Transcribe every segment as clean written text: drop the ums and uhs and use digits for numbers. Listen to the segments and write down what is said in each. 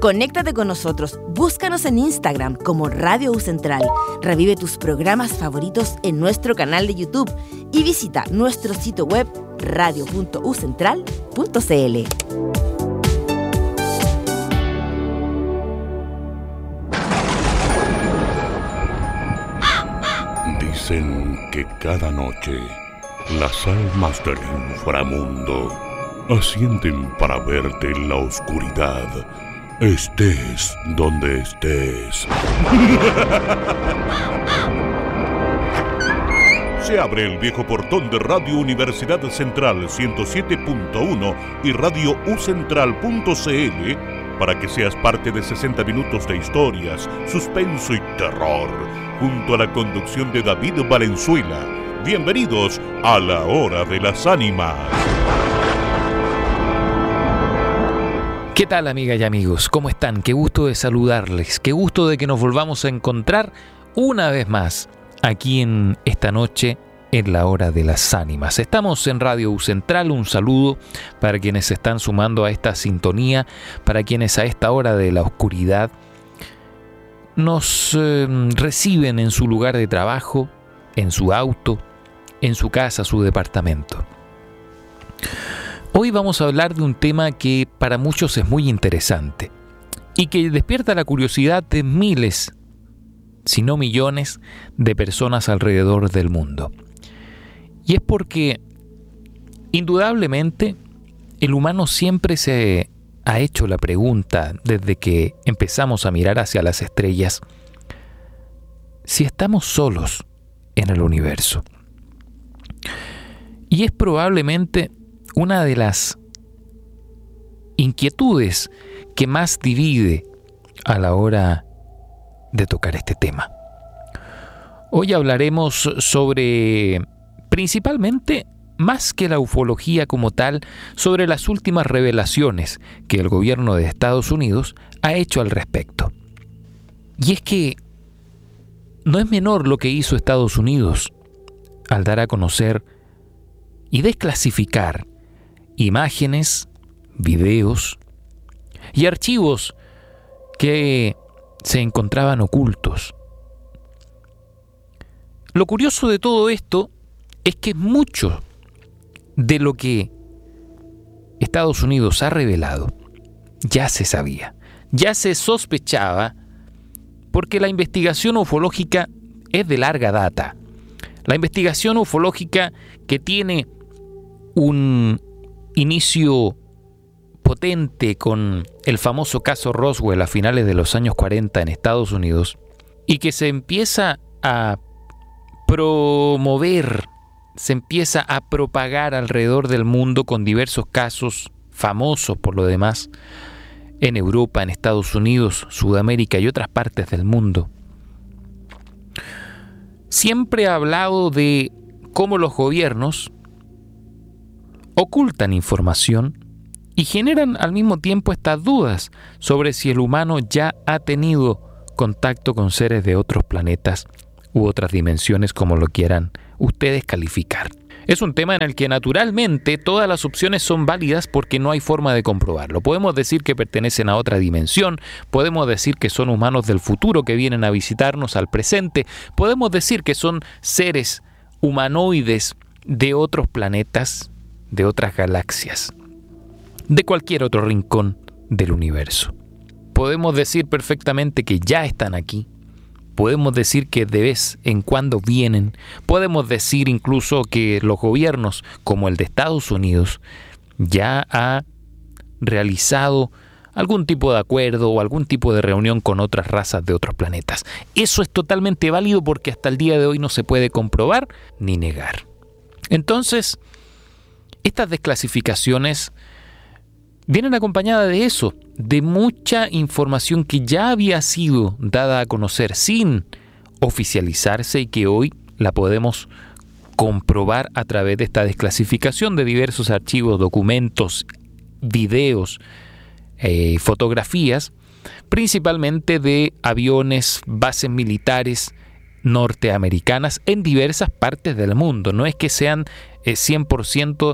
Conéctate con nosotros, búscanos en Instagram como Radio U Central, revive tus programas favoritos en nuestro canal de YouTube y visita nuestro sitio web radio.ucentral.cl. Dicen que cada noche las almas del inframundo ascienden para verte en la oscuridad, estés donde estés. Se abre el viejo portón de Radio Universidad Central 107.1 y Radio ucentral.cl para que seas parte de 60 minutos de historias, suspenso y terror, junto a la conducción de David Valenzuela. Bienvenidos a la Hora de las Ánimas. ¿Qué tal, amigas y amigos? ¿Cómo están? Qué gusto de saludarles, qué gusto de que nos volvamos a encontrar una vez más aquí en esta noche en la Hora de las Ánimas. Estamos en Radio U Central, un saludo para quienes se están sumando a esta sintonía, para quienes a esta hora de la oscuridad nos reciben en su lugar de trabajo, en su auto, en su casa, su departamento. Hoy vamos a hablar de un tema que para muchos es muy interesante y que despierta la curiosidad de miles, si no millones, de personas alrededor del mundo. Y es porque, indudablemente, el humano siempre se ha hecho la pregunta, desde que empezamos a mirar hacia las estrellas, si estamos solos en el universo. Y es probablemente una de las inquietudes que más divide a la hora de tocar este tema. Hoy hablaremos sobre, principalmente, más que la ufología como tal, sobre las últimas revelaciones que el gobierno de Estados Unidos ha hecho al respecto. Y es que no es menor lo que hizo Estados Unidos al dar a conocer y desclasificar imágenes, videos y archivos que se encontraban ocultos. Lo curioso de todo esto es que mucho de lo que Estados Unidos ha revelado ya se sabía, ya se sospechaba, porque la investigación ufológica es de larga data. La investigación ufológica que tiene un inicio potente con el famoso caso Roswell a finales de los años 40 en Estados Unidos y que se empieza a promover, se empieza a propagar alrededor del mundo con diversos casos famosos por lo demás en Europa, en Estados Unidos, Sudamérica y otras partes del mundo. Siempre ha hablado de cómo los gobiernos ocultan información y generan al mismo tiempo estas dudas sobre si el humano ya ha tenido contacto con seres de otros planetas u otras dimensiones, como lo quieran ustedes calificar. Es un tema en el que naturalmente todas las opciones son válidas porque no hay forma de comprobarlo. Podemos decir que pertenecen a otra dimensión, podemos decir que son humanos del futuro que vienen a visitarnos al presente, podemos decir que son seres humanoides de otros planetas, de otras galaxias, de cualquier otro rincón del universo. Podemos decir perfectamente que ya están aquí. Podemos decir que de vez en cuando vienen. Podemos decir incluso que los gobiernos, como el de Estados Unidos, ya ha realizado algún tipo de acuerdo o algún tipo de reunión con otras razas de otros planetas. Eso es totalmente válido porque hasta el día de hoy no se puede comprobar ni negar. Entonces, estas desclasificaciones vienen acompañadas de eso, de mucha información que ya había sido dada a conocer sin oficializarse y que hoy la podemos comprobar a través de esta desclasificación de diversos archivos, documentos, videos, fotografías, principalmente de aviones, bases militares norteamericanas en diversas partes del mundo. No es que sean 100%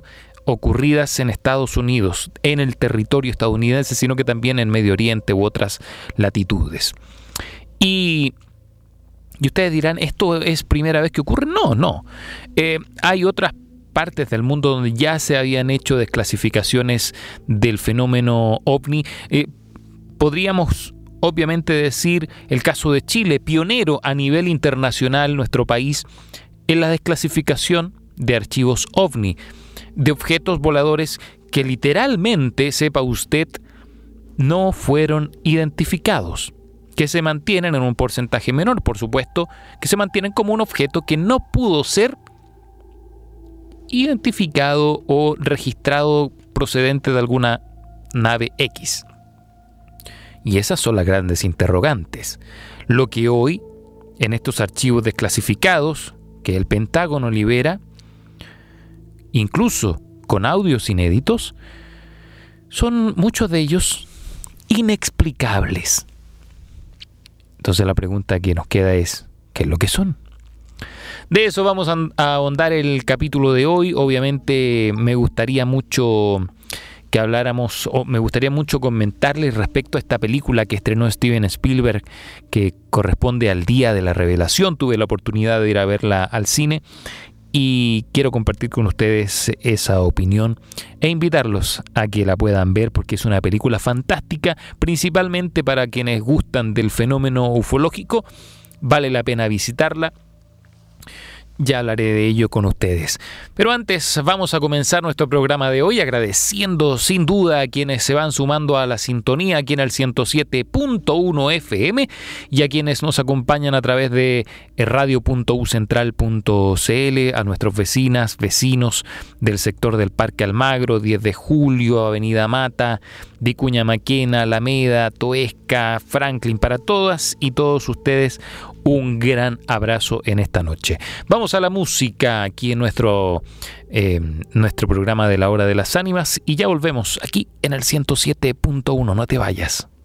ocurridas en Estados Unidos, en el territorio estadounidense, sino que también en Medio Oriente u otras latitudes. Y ustedes dirán, ¿esto es primera vez que ocurre? No. Hay otras partes del mundo donde ya se habían hecho desclasificaciones del fenómeno OVNI. Podríamos obviamente decir el caso de Chile, pionero a nivel internacional, nuestro país, en la desclasificación de archivos OVNI, de objetos voladores que literalmente, sepa usted, no fueron identificados, que se mantienen en un porcentaje menor, por supuesto, que se mantienen como un objeto que no pudo ser identificado o registrado procedente de alguna nave X. Y esas son las grandes interrogantes. Lo que hoy, en estos archivos desclasificados que el Pentágono libera, incluso con audios inéditos, son muchos de ellos inexplicables. Entonces la pregunta que nos queda es, ¿qué es lo que son? De eso vamos a ahondar el capítulo de hoy. Obviamente me gustaría mucho que habláramos, o me gustaría mucho comentarles respecto a esta película que estrenó Steven Spielberg, que corresponde al Día de la Revelación. Tuve la oportunidad de ir a verla al cine y quiero compartir con ustedes esa opinión e invitarlos a que la puedan ver, porque es una película fantástica, principalmente para quienes gustan del fenómeno ufológico. Vale la pena visitarla. Ya hablaré de ello con ustedes. Pero antes vamos a comenzar nuestro programa de hoy agradeciendo sin duda a quienes se van sumando a la sintonía aquí en el 107.1 FM y a quienes nos acompañan a través de radio.ucentral.cl, a nuestros vecinos del sector del Parque Almagro, 10 de Julio, Avenida Mata, Vicuña Maquena, Alameda, Toesca, Franklin. Para todas y todos ustedes, un gran abrazo en esta noche. Vamos a la música aquí en nuestro programa de la Hora de las Ánimas y ya volvemos aquí en el 107.1. No te vayas.